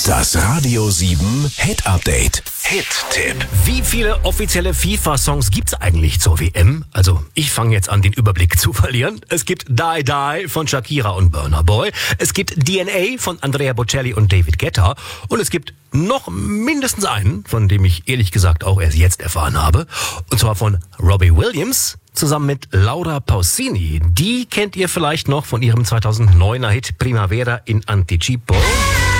Das Radio 7 Hit Update. Hit-Tipp. Wie viele offizielle FIFA-Songs gibt's eigentlich zur WM? Also, ich fange jetzt an, den Überblick zu verlieren. Es gibt Die Die von Shakira und Burna Boy. Es gibt DNA von Andrea Bocelli und David Guetta. Und es gibt noch mindestens einen, von dem ich ehrlich gesagt auch erst jetzt erfahren habe. Und zwar von Robbie Williams zusammen mit Laura Pausini. Die kennt ihr vielleicht noch von ihrem 2009er Hit Primavera in Anticipo.